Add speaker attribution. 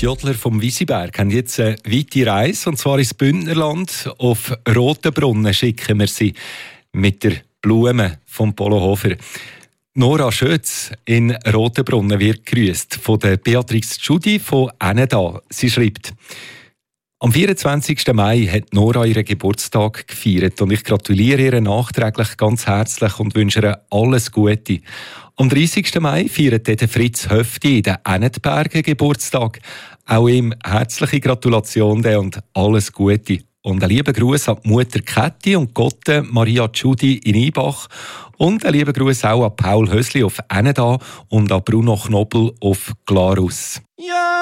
Speaker 1: Die Jodler vom Wisiberg haben jetzt eine weite Reise, und zwar ins Bündnerland. Auf Rotenbrunnen schicken wir sie mit der Blume vom Polohofer. Nora Schötz in Rotenbrunnen wird gegrüßt von der Beatrix Tschudi von Eneda. Sie schreibt: Am 24. Mai hat Nora ihren Geburtstag gefeiert und ich gratuliere ihr nachträglich ganz herzlich und wünsche ihr alles Gute. Am 30. Mai feiert der Fritz Höfti in den Ennetbergen Geburtstag. Auch ihm herzliche Gratulation und alles Gute. Und einen lieben Gruß an die Mutter Käthi und Gotte Maria Tschudi in Ibach. Und einen lieben Gruß auch an Paul Hösli auf Eneda und an Bruno Knobel auf Glarus. Ja!